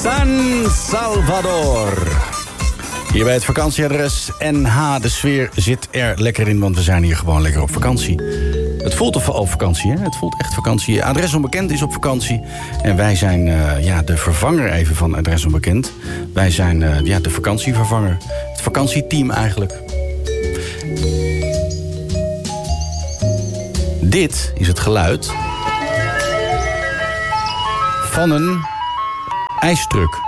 San Salvador. Hier bij het vakantieadres NH. De sfeer zit er lekker in, want we zijn hier gewoon lekker op vakantie. Het voelt op vakantie, hè? Het voelt echt vakantie. Adres Onbekend is op vakantie. En wij zijn de vervanger even van Adres Onbekend. Wij zijn de vakantievervanger. Het vakantieteam eigenlijk. Dit is het geluid van een ijstruck.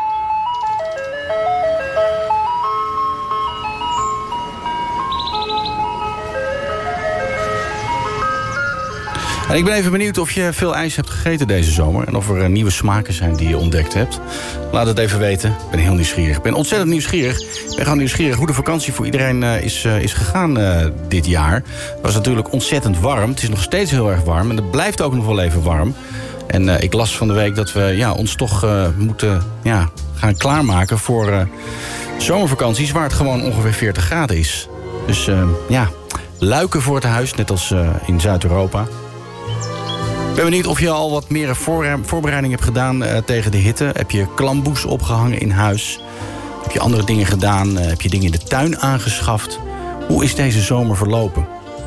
En ik ben even benieuwd of je veel ijs hebt gegeten deze zomer. En of er nieuwe smaken zijn die je ontdekt hebt. Laat het even weten. Ik ben heel nieuwsgierig. Ik ben ontzettend nieuwsgierig. Ik ben gewoon nieuwsgierig hoe de vakantie voor iedereen is gegaan dit jaar. Het was natuurlijk ontzettend warm. Het is nog steeds heel erg warm. En het blijft ook nog wel even warm. En ik las van de week dat we ons toch moeten gaan klaarmaken voor zomervakanties waar het gewoon ongeveer 40 graden is. Dus luiken voor het huis, net als in Zuid-Europa. Ik ben benieuwd of je al wat meer voorbereiding hebt gedaan tegen de hitte. Heb je klamboes opgehangen in huis? Heb je andere dingen gedaan? Heb je dingen in de tuin aangeschaft? Hoe is deze zomer verlopen?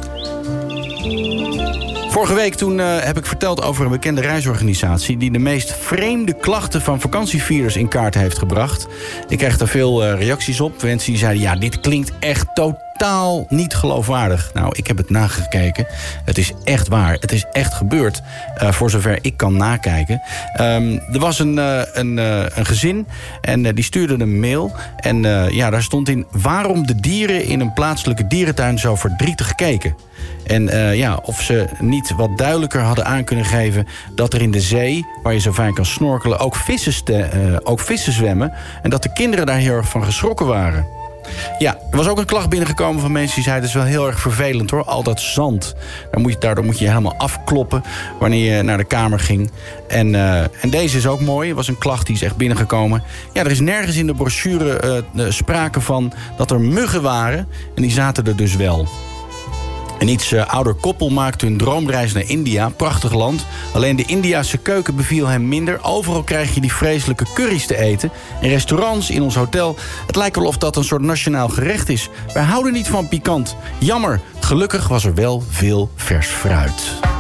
Vorige week toen heb ik verteld over een bekende reisorganisatie die de meest vreemde klachten van vakantievierders in kaart heeft gebracht. Ik kreeg daar veel reacties op. Mensen die zeiden, dit klinkt echt totaal niet geloofwaardig. Nou, ik heb het nagekeken. Het is echt waar. Het is echt gebeurd. Voor zover ik kan nakijken. Er was een gezin en die stuurde een mail. En daar stond in: waarom de dieren in een plaatselijke dierentuin zo verdrietig keken. En of ze niet wat duidelijker hadden aan kunnen geven dat er in de zee, waar je zo fijn kan snorkelen, ook vissen zwemmen. En dat de kinderen daar heel erg van geschrokken waren. Ja, er was ook een klacht binnengekomen van mensen die zeiden: het is wel heel erg vervelend hoor, al dat zand. Daardoor moet je helemaal afkloppen wanneer je naar de kamer ging. En deze is ook mooi. Er was een klacht die is echt binnengekomen. Ja, er is nergens in de brochure sprake van dat er muggen waren. En die zaten er dus wel. Een iets ouder koppel maakte hun droomreis naar India. Prachtig land. Alleen de Indiase keuken beviel hem minder. Overal krijg je die vreselijke curry's te eten. In restaurants, in ons hotel. Het lijkt wel of dat een soort nationaal gerecht is. Wij houden niet van pikant. Jammer. Gelukkig was er wel veel vers fruit.